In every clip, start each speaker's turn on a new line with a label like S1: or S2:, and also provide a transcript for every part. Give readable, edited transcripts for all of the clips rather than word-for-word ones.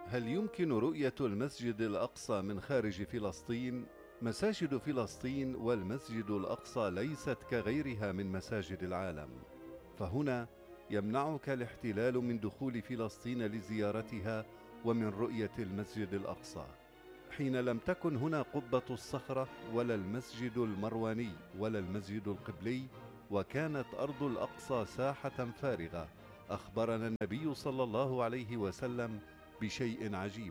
S1: هل يمكن رؤية المسجد الأقصى من خارج فلسطين؟ مساجد فلسطين والمسجد الأقصى ليست كغيرها من مساجد العالم، فهنا يمنعك الاحتلال من دخول فلسطين لزيارتها ومن رؤية المسجد الأقصى، حين لم تكن هنا قبة الصخرة ولا المسجد المرواني ولا المسجد القبلي، وكانت أرض الأقصى ساحة فارغة. أخبرنا النبي صلى الله عليه وسلم بشيء عجيب،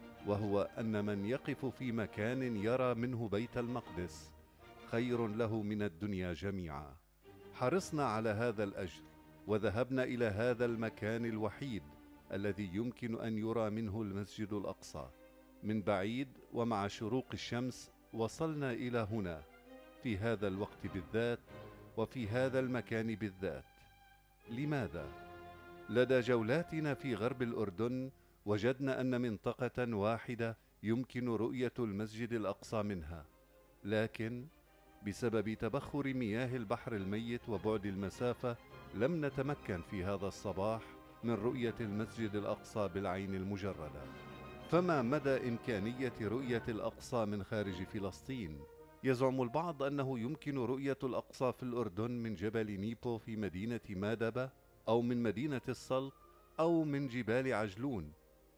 S1: وهو أن من يقف في مكان يرى منه بيت المقدس خير له من الدنيا جميعا. حرصنا على هذا الأجر وذهبنا إلى هذا المكان الوحيد الذي يمكن أن يرى منه المسجد الأقصى من بعيد، ومع شروق الشمس وصلنا إلى هنا في هذا الوقت بالذات وفي هذا المكان بالذات. لماذا؟ لدى جولاتنا في غرب الأردن وجدنا أن منطقة واحدة يمكن رؤية المسجد الأقصى منها، لكن بسبب تبخر مياه البحر الميت وبعد المسافة لم نتمكن في هذا الصباح من رؤية المسجد الأقصى بالعين المجردة. فما مدى إمكانية رؤية الأقصى من خارج فلسطين؟ يزعم البعض أنه يمكن رؤية الأقصى في الأردن من جبل نيبو في مدينة مادبة، أو من مدينة السلط، أو من جبال عجلون.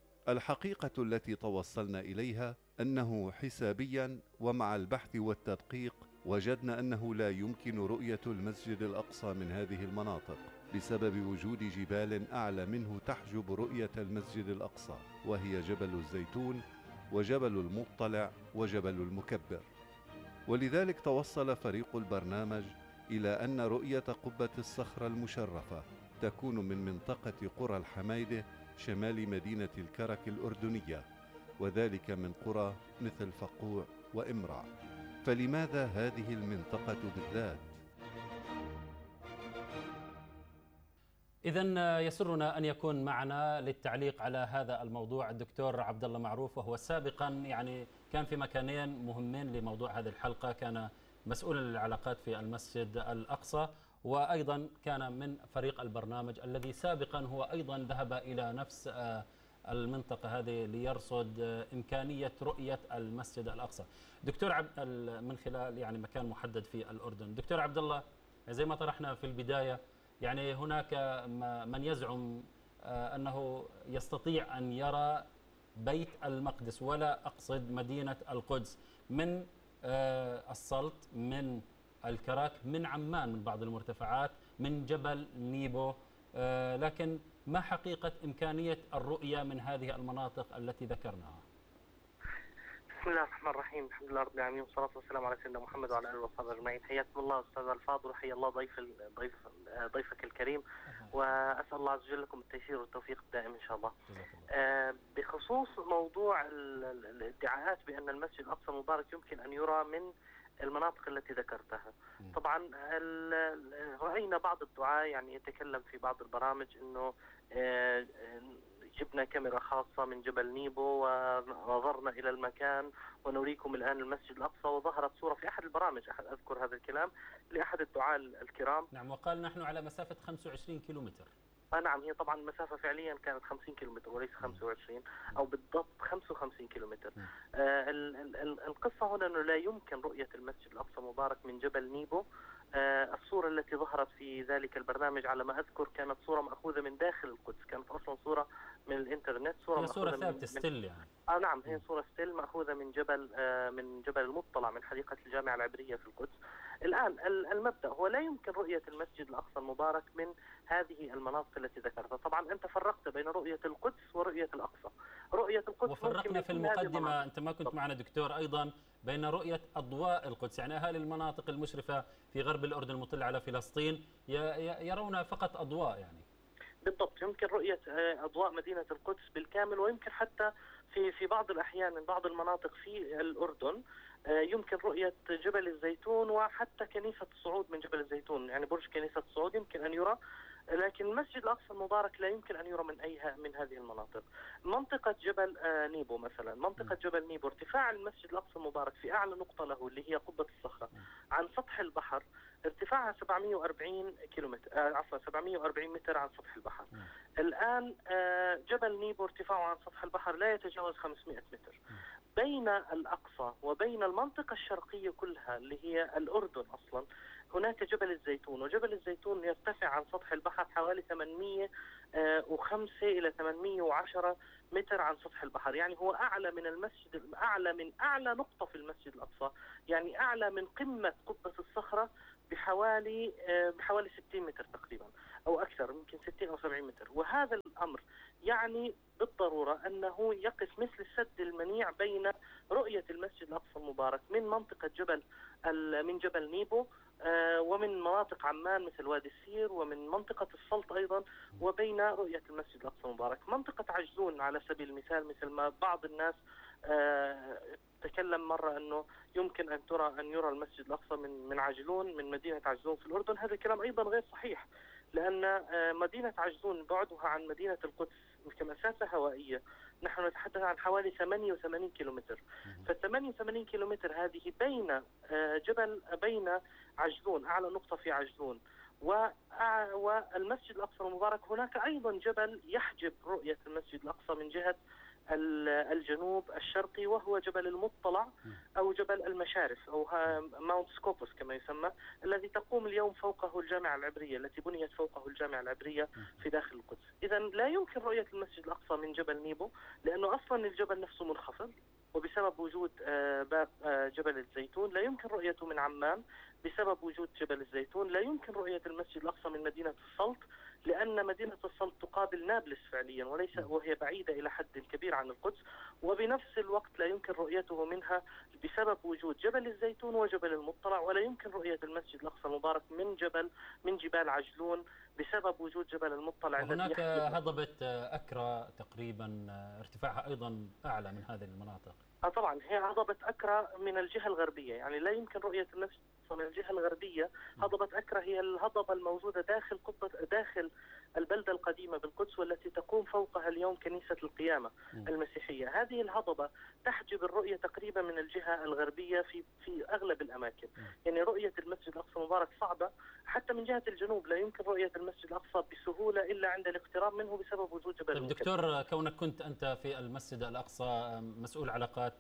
S1: الحقيقة التي توصلنا إليها أنه حسابيا ومع البحث والتدقيق وجدنا أنه لا يمكن رؤية المسجد الأقصى من هذه المناطق بسبب وجود جبال أعلى منه تحجب رؤية المسجد الأقصى، وهي جبل الزيتون وجبل المطلع وجبل المكبر. ولذلك توصل فريق البرنامج إلى أن رؤية قبة الصخرة المشرفة تكون من منطقة قرى الحمايدة شمال مدينة الكرك الأردنية، وذلك من قرى مثل فقوع وإمرع. فلماذا هذه المنطقة بالذات؟
S2: إذن يسرنا أن يكون معنا للتعليق على هذا الموضوع الدكتور عبد الله معروف، وهو سابقا كان في مكانين مهمين لموضوع هذه الحلقة، كان مسؤولا للعلاقات في المسجد الأقصى، وأيضا كان من فريق البرنامج الذي سابقا هو أيضا ذهب إلى نفس المنطقة هذه ليرصد إمكانية رؤية المسجد الأقصى. دكتور من خلال مكان محدد في الأردن. دكتور عبد الله، زي ما طرحنا في البداية، هناك من يزعم أنه يستطيع أن يرى بيت المقدس، ولا أقصد مدينة القدس، من السلط، من الكرك، من عمان، من بعض المرتفعات، من جبل نيبو، لكن ما حقيقة إمكانية الرؤية من هذه المناطق التي ذكرناها؟
S3: بسم الله الرحمن الرحيم، الحمد لله رب العالمين، والصلاة والسلام على سيدنا محمد وعلى آله وصحبه أجمعين. حياكم الله أستاذ الفاضل، وحيا الله ضيفك الكريم، وأسأل الله عز وجل لكم التيسير والتوفيق الدائم إن شاء الله. بخصوص موضوع الادعاءات بأن المسجد الأقصى المبارك يمكن أن يرى من المناطق التي ذكرتها، طبعا رأينا بعض الدعاة يتكلم في بعض البرامج أنه جبنا كاميرا خاصة من جبل نيبو ونظرنا إلى المكان ونريكم الآن المسجد الأقصى، وظهرت صورة في أحد البرامج، أذكر هذا الكلام لأحد الدعاة الكرام.
S2: نعم، وقال نحن على مسافة 25 كيلومتر.
S3: نعم، هي طبعا المسافة فعليا كانت 50 كيلومتر وليس 25، أو بالضبط 55 كيلومتر. القصة هنا أنه لا يمكن رؤية المسجد الأقصى مبارك من جبل نيبو. الصورة التي ظهرت في ذلك البرنامج على ما أذكر كانت صورة مأخوذة من داخل القدس، كانت أصلا صورة من الإنترنت،
S2: هي صورة ثابتة ستيل
S3: نعم، هي صورة ستيل مأخوذة من جبل المطلع من حديقة الجامعة العبرية في القدس. الآن المبدأ هو لا يمكن رؤية المسجد الأقصى المبارك من هذه المناطق التي ذكرتها. طبعا أنت فرقت بين رؤية القدس ورؤية الأقصى. رؤية القدس
S2: وفرقنا في المقدمة، أنت ما كنت معنا دكتور، أيضا بين رؤية أضواء القدس، أهالي المناطق المشرفة في غرب الأردن المطلة على فلسطين يرون فقط أضواء
S3: بالضبط، يمكن رؤية أضواء مدينة القدس بالكامل، ويمكن حتى في بعض الأحيان من بعض المناطق في الأردن يمكن رؤية جبل الزيتون، وحتى كنيسة الصعود من جبل الزيتون، برج كنيسة الصعود يمكن أن يرى لكن المسجد الأقصى المبارك لا يمكن أن يرى من هذه المناطق. منطقة جبل نيبو مثلا، منطقة جبل نيبو ارتفاع المسجد الأقصى المبارك في أعلى نقطة له اللي هي قبة الصخرة عن سطح البحر ارتفاعها 740 كيلومتر، عفوا 740 متر عن سطح البحر. الآن جبل نيبو ارتفاعه عن سطح البحر لا يتجاوز 500 متر. بين الأقصى وبين المنطقة الشرقية كلها اللي هي الأردن أصلا هناك جبل الزيتون، وجبل الزيتون يرتفع عن سطح البحر حوالي 805 إلى 810 متر عن سطح البحر. يعني هو أعلى من المسجد، أعلى من أعلى نقطة في المسجد الأقصى، يعني أعلى من قمة قبة الصخرة بحوالي 60 متر تقريبا أو أكثر، يمكن 60 أو 70 متر. وهذا الأمر يعني بالضرورة أنه يقف مثل السد المنيع بين رؤية المسجد الأقصى المبارك من منطقة من جبل نيبو ومن مناطق عمان مثل وادي السير ومن منطقة السلط أيضا، وبين رؤية المسجد الأقصى المبارك. منطقة عجلون على سبيل المثال، مثل ما بعض الناس تكلم مرة أنه يمكن أن يرى المسجد الأقصى من عجلون، من مدينة عجلون في الأردن. هذا الكلام أيضا غير صحيح، لأن مدينة عجلون بعدها عن مدينة القدس كمسافة هوائية نحن نتحدث عن حوالي 88 كيلومتر. فال88 كيلومتر هذه بين عجلون، أعلى نقطة في عجلون، والمسجد الأقصى المبارك. هناك أيضا جبل يحجب رؤية المسجد الأقصى من جهة الجنوب الشرقي، وهو جبل المطلع أو جبل المشارف أو ماونت سكوبوس كما يسمى، الذي تقوم اليوم فوقه الجامعة العبرية، التي بنيت فوقه الجامعة العبرية في داخل القدس. إذا لا يمكن رؤية المسجد الأقصى من جبل نيبو، لأنه أصلا الجبل نفسه منخفض، وبسبب وجود باب جبل الزيتون. لا يمكن رؤيته من عمان بسبب وجود جبل الزيتون. لا يمكن رؤية المسجد الأقصى من مدينة السلط، لأن مدينة السلط تقابل نابلس فعليا وهي بعيدة إلى حد كبير عن القدس. وبنفس الوقت لا يمكن رؤيته منها بسبب وجود جبل الزيتون وجبل المطلع. ولا يمكن رؤية المسجد الأقصى المبارك من جبال عجلون بسبب وجود جبل المطلع.
S2: وهناك هضبة أكرا تقريبا ارتفاعها أيضا أعلى من هذه المناطق.
S3: طبعا هي هضبة أكرا من الجهة الغربية، يعني لا يمكن رؤية المسجد من الجهة الغربية. هضبة أكرا هي الهضبة الموجودة داخل البلدة القديمة بالقدس، والتي تقوم فوقها اليوم كنيسة القيامة المسيحية. هذه الهضبة تحجب الرؤية تقريبا من الجهة الغربية في أغلب الأماكن. يعني رؤية المسجد الأقصى المبارك صعبة. حتى من جهة الجنوب لا يمكن رؤية المسجد الأقصى بسهولة إلا عند الاقتراب منه بسبب وجود جبل.
S2: طيب دكتور، كونك كنت أنت في المسجد الأقصى مسؤول علاقات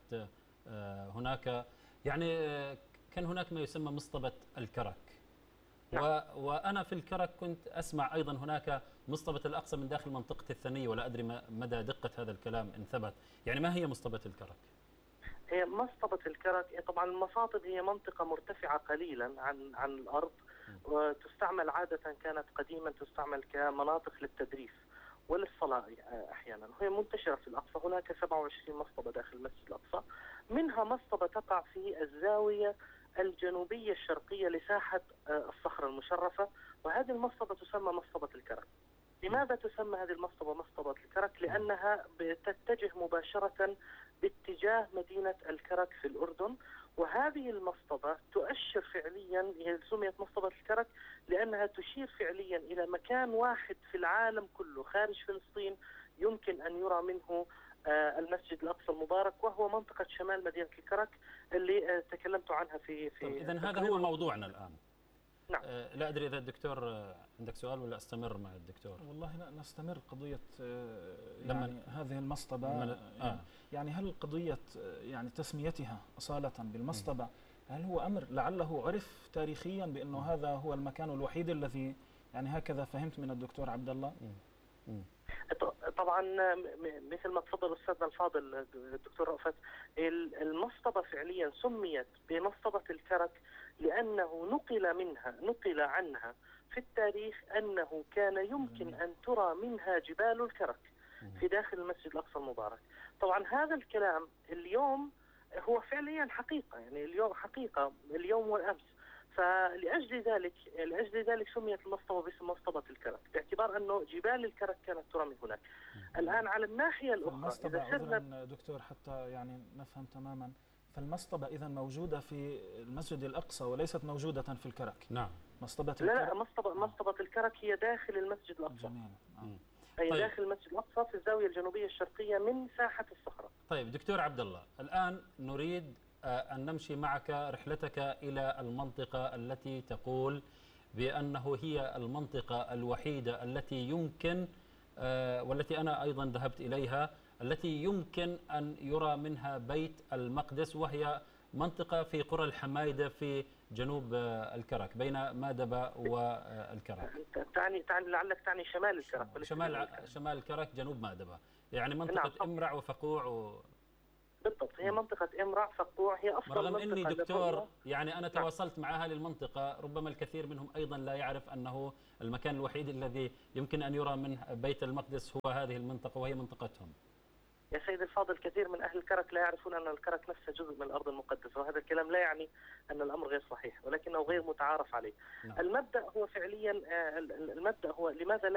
S2: هناك، يعني كان هناك ما يسمى مصطبة الكرك. نعم. وأنا في الكرك كنت أسمع أيضا هناك مصطبة الأقصى من داخل منطقة الثنية، ولا أدري مدى دقة هذا الكلام إن ثبت. يعني ما هي مصطبة الكرك؟
S3: هي مصطبة الكرك طبعا المصاطب هي منطقة مرتفعة قليلا عن الأرض، وتستعمل عادة، كانت قديما تستعمل كمناطق للتدريس وللصلاة أحيانا. هي منتشرة في الأقصى. هناك 27 مصطبة داخل المسجد الأقصى، منها مصطبة تقع في الزاوية الجنوبية الشرقية لساحة الصخرة المشرفة، وهذه المصطبة تسمى مصطبة الكرك. لماذا تسمى هذه المصطبة مصطبة الكرك؟ لأنها تتجه مباشرة باتجاه مدينة الكرك في الأردن. وهذه المصطبة تؤشر فعليا، هي سميت مصطبة الكرك لأنها تشير فعليا إلى مكان واحد في العالم كله خارج فلسطين يمكن أن يرى منه المسجد الأقصى المبارك، وهو منطقة شمال مدينة الكرك اللي تكلمت عنها في
S2: إذن هذا هو موضوعنا الآن.
S3: نعم.
S2: لا أدري إذا الدكتور عندك سؤال ولا أستمر مع الدكتور.
S4: والله لا، نستمر قضية يعني هذه المصطبة. يعني هل قضية يعني تسميتها أصالة بالمصطبة، هل هو أمر لعله عرف تاريخيا بأنه هذا هو المكان الوحيد الذي، يعني هكذا فهمت من الدكتور عبد الله؟
S3: طبعا مثل ما تفضل أستاذنا الفاضل الدكتور رأفت، المصطبة فعليا سميت بمصطبة الكرك لأنه نقل عنها في التاريخ أنه كان يمكن أن ترى منها جبال الكرك في داخل المسجد الأقصى المبارك. طبعا هذا الكلام اليوم هو فعليا حقيقة، يعني اليوم حقيقة اليوم والأمس. فلأجل ذلك سميت المصطبة باسم مصطبة الكرك، باعتبار أنه جبال الكرك كانت ترى من هناك. الآن على الناحية الأخرى
S4: إذا سرنا دكتور حتى يعني نفهم تماما، فالمصطبة إذا موجودة في المسجد الأقصى وليست موجودة في الكرك.
S2: نعم.
S4: مصطبة
S3: لا، مصطبة الكرك هي داخل المسجد الأقصى. هي
S2: طيب.
S3: داخل المسجد الأقصى في الزاوية الجنوبية الشرقية من ساحة الصخرة.
S2: طيب دكتور عبد الله، الآن نريد أن نمشي معك رحلتك إلى المنطقة التي تقول بأنه هي المنطقة الوحيدة التي يمكن والتي أنا أيضا ذهبت إليها، التي يمكن أن يرى منها بيت المقدس، وهي منطقة في قرى الحمايدة في جنوب الكرك بين مادبة والكرك.
S3: تعني لعلك تعني شمال الكرك.
S2: شمال الكرك جنوب مادبة، يعني منطقة إمرع وفقوع
S3: بالضبط، هي منطقة إمرع فقوع، هي أفضل
S2: رغم
S3: منطقة.
S2: أني دكتور يعني أنا تواصلت مع أهل المنطقة، ربما الكثير منهم أيضا لا يعرف أنه المكان الوحيد الذي يمكن أن يرى منه بيت المقدس هو هذه المنطقة وهي منطقتهم.
S3: يا سيدي الفاضل، كثير من أهل الكرك لا يعرفون أن الكرك نفسه جزء من الأرض المقدسة، وهذا الكلام لا يعني أن الأمر غير صحيح، ولكنه غير متعارف عليه. المبدأ هو فعليا المبدأ هو لماذا